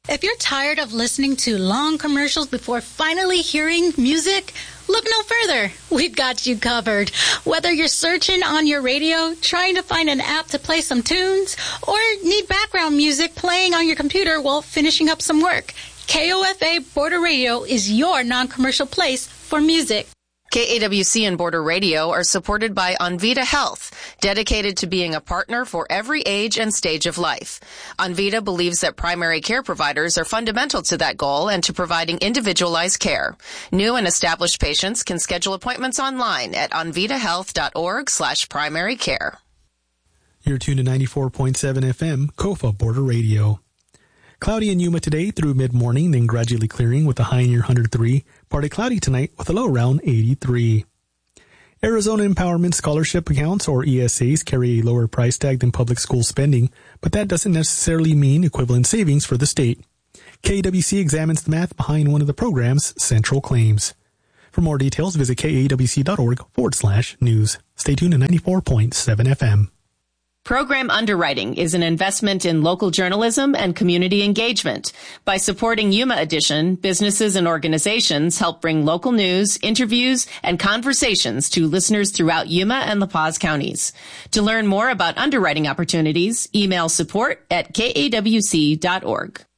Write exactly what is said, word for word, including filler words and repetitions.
If you're tired of listening to long commercials before finally hearing music, look no further. We've got you covered. Whether you're searching on your radio, trying to find an app to play some tunes, or need background music playing on your computer while finishing up some work, K O F A Border Radio is your non-commercial place for music. K A W C and Border Radio are supported by Onvita Health, dedicated to being a partner for every age and stage of life. Onvita believes that primary care providers are fundamental to that goal and to providing individualized care. New and established patients can schedule appointments online at onvitahealth.org slash primary care. You're tuned to ninety-four point seven F M, K O F A Border Radio. Cloudy in Yuma today through mid-morning, then gradually clearing with a high near one hundred three. Partly cloudy tonight with a low around eighty-three. Arizona Empowerment Scholarship Accounts, or E S As, carry a lower price tag than public school spending, but that doesn't necessarily mean equivalent savings for the state. K A W C examines the math behind one of the program's central claims. For more details, visit kawc.org forward slash news. Stay tuned to ninety-four point seven F M. Program Underwriting is an investment in local journalism and community engagement. By supporting Yuma Edition, businesses and organizations help bring local news, interviews, and conversations to listeners throughout Yuma and La Paz counties. To learn more about underwriting opportunities, email support at kawc dot org.